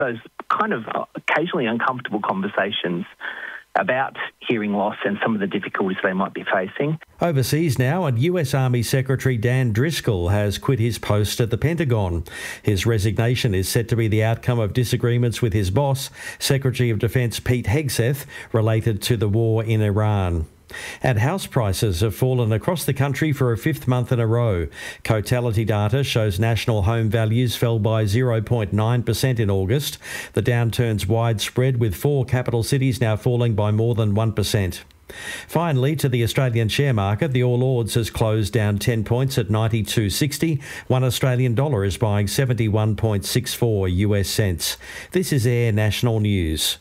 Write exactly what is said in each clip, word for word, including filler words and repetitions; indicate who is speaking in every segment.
Speaker 1: those kind of occasionally uncomfortable conversations about hearing loss and some of the difficulties they might be facing.
Speaker 2: Overseas now, and U S Army Secretary Dan Driscoll has quit his post at the Pentagon. His resignation is set to be the outcome of disagreements with his boss, Secretary of Defence Pete Hegseth, related to the war in Iran. And house prices have fallen across the country for a fifth month in a row. Cotality data shows national home values fell by zero point nine percent in August. The downturn's widespread, with four capital cities now falling by more than one percent. Finally, to the Australian share market, the All Ords has closed down ten points at ninety-two sixty. One Australian dollar is buying seventy-one point six four U S cents. This is Air National News.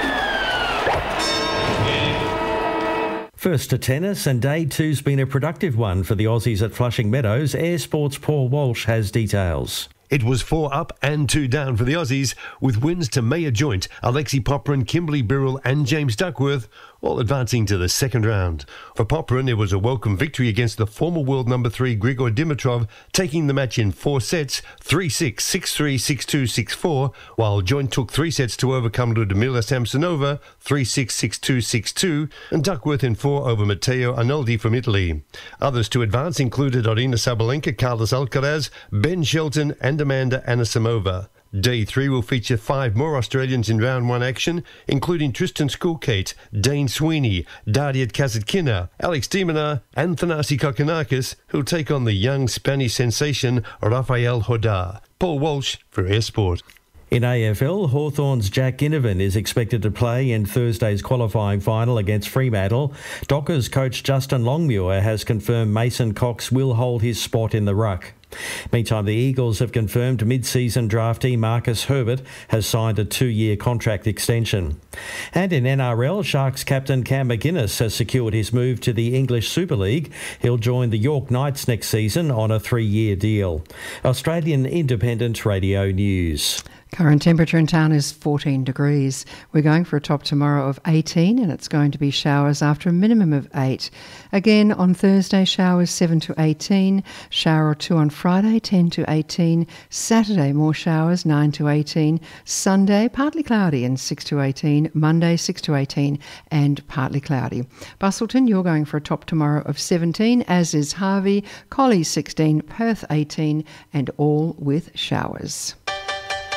Speaker 2: First to tennis, and day two's been a productive one for the Aussies at Flushing Meadows. Air Sport's Paul Walsh has details.
Speaker 3: It was four up and two down for the Aussies, with wins to Maya Joint, Alexei Popyrin, Kimberly Birrell and James Duckworth, all advancing to the second round. For Popyrin, it was a welcome victory against the former world number three Grigor Dimitrov, taking the match in four sets, three six, six three, six two, six four, while Joint took three sets to overcome Ludmila Samsonova, three six, six two, six two, and Duckworth in four over Matteo Arnoldi from Italy. Others to advance included Arina Sabalenka, Carlos Alcaraz, Ben Shelton and Amanda Anisimova. Day three will feature five more Australians in round one action, including Tristan Skulkate, Dane Sweeney, Dariet Kasatkina, Alex de Minaur and Thanasi Kokkinakis, who'll take on the young Spanish sensation Rafael Hodar. Paul Walsh for Air Sport.
Speaker 2: In A F L, Hawthorn's Jack Ginnivan is expected to play in Thursday's qualifying final against Fremantle. Dockers coach Justin Longmuir has confirmed Mason Cox will hold his spot in the ruck. Meantime, the Eagles have confirmed mid-season draftee Marcus Herbert has signed a two-year contract extension. And in N R L, Sharks captain Cam McInnes has secured his move to the English Super League. He'll join the York Knights next season on a three-year deal. Australian Independent Radio News.
Speaker 4: Current temperature in town is fourteen degrees. We're going for a top tomorrow of eighteen, and it's going to be showers after a minimum of eight. Again, on Thursday, showers seven to eighteen. Shower or two on Friday, ten to eighteen. Saturday, more showers, nine to eighteen. Sunday, partly cloudy and six to eighteen. Monday, six to eighteen and partly cloudy. Bustleton, you're going for a top tomorrow of seventeen, as is Harvey. Collie, sixteen. Perth, eighteen, and all with showers.